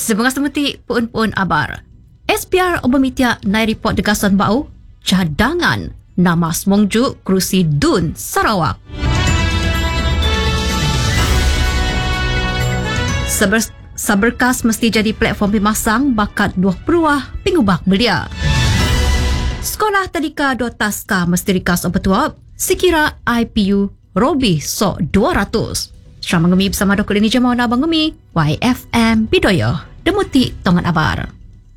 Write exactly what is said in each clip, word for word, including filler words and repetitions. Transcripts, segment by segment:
Semoga semuti puan-puan abar. S P R obamitia nai report degasan bau cadangan nama semongju kerusi Dun Sarawak. Saber, saberkas mesti jadi platform pemasang bakat dua peruah pengubah belia. Sekolah tadika dua taska mesti rikas opetuap sekira I P U Robi so dua ratus. Selamat mengemi bersama Doktor ini Jemaah Abang Ngemi Y F M Bidoyo Demuti Tongan Abar.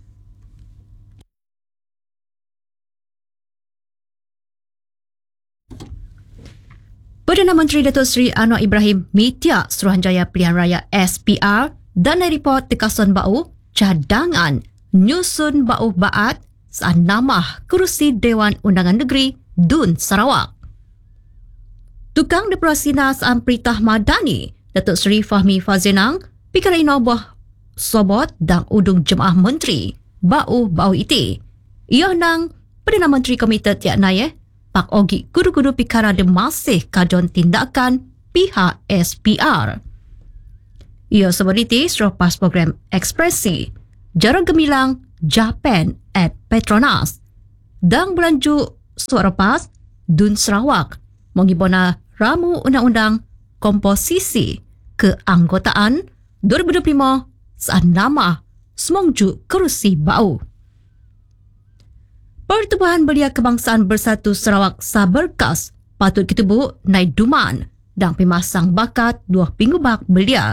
Perdana Menteri Datuk Seri Anwar Ibrahim mitia Suruhanjaya Pilihan Raya S P R dan report tekasan bau cadangan nyusun bau baat saat nama kerusi Dewan Undangan Negeri Dun Sarawak. Tukang Deprasina Saan Peritah Madani Datuk Seri Fahmi Fazenang pikir inobah sobot dan udung jemaah menteri bau-bau iti. Ia nang Perdana Menteri Komite Tiak Naya Pak Ogi kudu-kudu pikara de masih kajon tindakan pihak S P R. Ia sebeniti selepas program ekspresi Jarang Gemilang Japan at Petronas dan belanju suara pas Dun Sarawak mengibona ramu undang-undang komposisi keanggotaan dua ribu dua puluh lima saat nama semongju kerusi bau. Pertubuhan Belia Kebangsaan Bersatu Sarawak Saberkas patut diketubu naik duman dan pemasang bakat dua pengubah belia.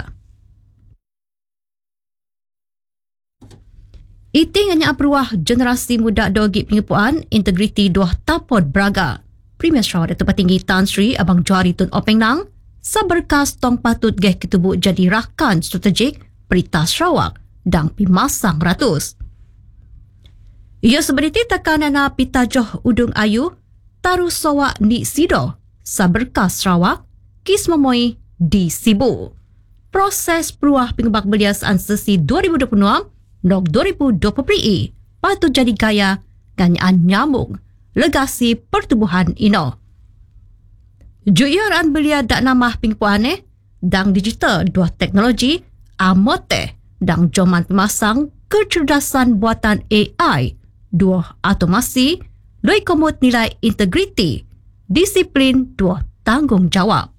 Iting hanya peruah generasi muda dogi pengepuan integriti dua tapod Braga. Premier Sarawak Datuk Patinggi Tan Sri Abang Johari Tun Openg Nang saberkas tong patut geh ketubu jadi rakan strategik Perintah Sarawak dan pemasang ratus. Ia sebenarnya tekanan pitajoh udung ayu taruh sawak ni sido saberkas Sarawak kis memoi di Sibu. Proses peruah pengubah beliasaan sesi dua ribu dua puluh enam nok dua ribu dua puluh patut jadi gaya ganyaan nyamuk legasi pertubuhan ino. Juyaran belia dak nama pengpuane dan digital dua teknologi amote dan joman pemasang kecerdasan buatan A I dua automasi dua komod nilai integriti disiplin dua tanggungjawab.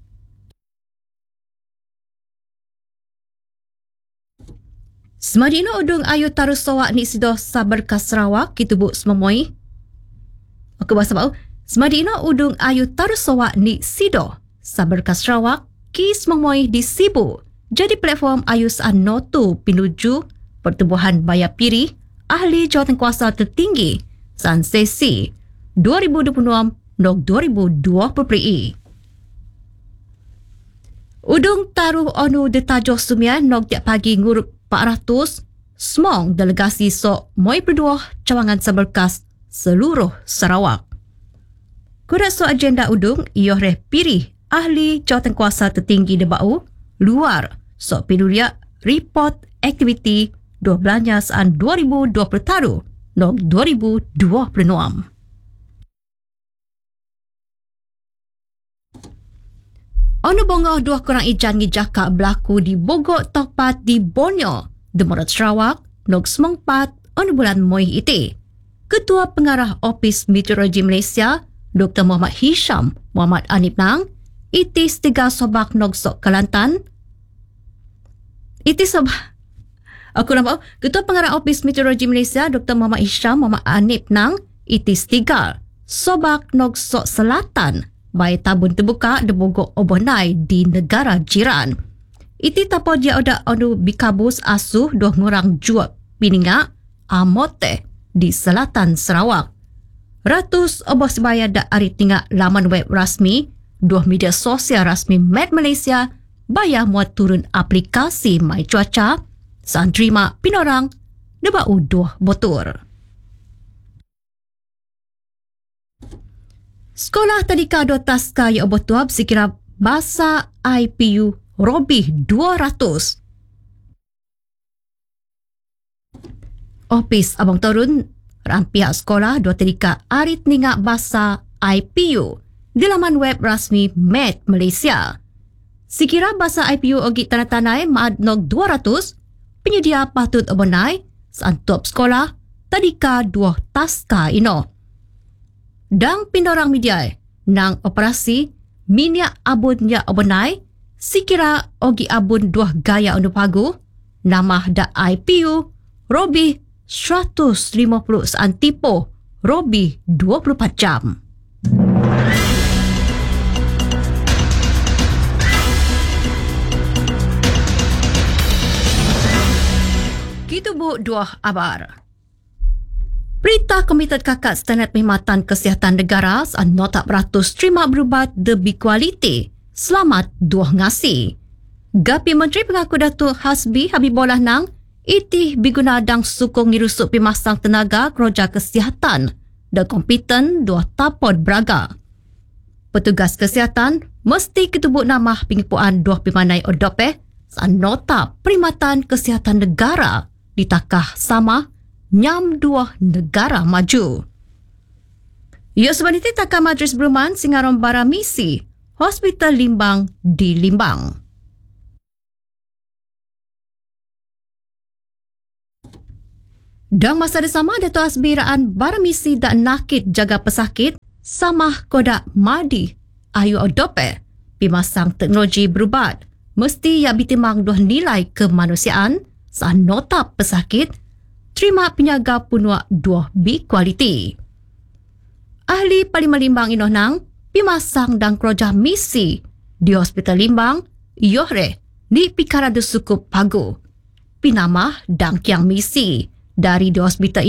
Semadina udung ayu taruh sawak ni sidoh saberkas Sarawak kitubuk sememoi. Aku bahasa bau. Semadina udung ayu taruh sawak ni sidoh saberkas Sarawak ki sememoi di Sibu. Jadi platform ayu saan notu pinuju pertubuhan Baya Piri ahli jawatankuasa tertinggi saan sesi dua ribu dua puluh enam nok dua ribu dua puluh. Udung taruh onu detajoh sumian nok tiap pagi ngurup empat ratus semong delegasi sok moi berdua cawangan saberkas seluruh Sarawak. Kuda sok agenda udung iyo reh Piri ahli jawatankuasa tertinggi debau luar sok piduria report aktiviti dua belanja saan dua ribu dua puluh taruh nok dua ribu dua puluh enam. Onu bongoh dua korang ijan ngijaka berlaku di Bogor Topat di Borneo, Demorat Sarawak, nok semongpat onu bulan Moi iti. Ketua Pengarah Ofis Meteorologi Malaysia, Doktor Muhammad Hisham Muhammad Anip Nang, iti setiga sobak nok sok Kelantan. Iti sobak Aku nampak Ketua Pengarah Ofis Meteorologi Malaysia Doktor Muhammad Hisham Muhammad Anip Nang iti stigal sobak nok sok selatan bai tabun terbuka de Bogor Obonai di negara jiran. Iti tapo dia oda onu bikabus asuh doh ngurang juap pininga amote di selatan Sarawak. Ratus obos sebaya da ari tinggal laman web rasmi doh media sosial rasmi Met Malaysia bayar muat turun aplikasi My Cuaca saan terima pinorang deba uduh botur. Sekolah Tadika Dua Taska ya obotuab sekira bahasa I P U Robi dua ratus. Ofis Abang Torun ran pihak sekolah Dua Tadika arit ningak bahasa I P U di laman web rasmi Met Malaysia. Sekira bahasa I P U ogi tanah-tanai maad nog dua ratus, penyedia patut abonai seantup sekolah tadika dua taska ino. Dang pindorang media nang operasi minyak abun ya abonai sikira ogi abun dua gaya undu pagu nama da I P U Robi seratus lima puluh seantipo Robi dua puluh empat jam. Gitu bu dua abar. Berita Komite Kakak Standard Perkhidmatan Kesihatan Negara saan nota beratus terima berubat lebih kualiti selamat dua ngasi. Gapi Menteri Pengaku Datuk Hasbi Habibullah Nang itih biguna dang sukung nirusuk pimasang tenaga keroja kesihatan dan kompeten dua tapod braga. Petugas kesihatan mesti ketubuk nama pengipuan dua pimanai odopeh saan nota Perkhidmatan Kesihatan Negara ditakah sama nyam dua negara maju. Ia sebab itu takah Majlis Beruman Singaron Bara Misi Hospital Limbang di Limbang. Dan masa bersama Dato' Hasbi Raan Baramisi dan nakit jaga pesakit samah kodak madi ayu odope pimasang teknologi berubat mesti ya bitimang dua nilai kemanusiaan saat nota pesakit terima penyaga punua dua bi kualiti. Ahli Parlimen Limbang inoh nang pimasang dan keroja misi di Hospital Limbang yohre ni pikara de sukup pagu pinamah dan kiang misi dari di hospital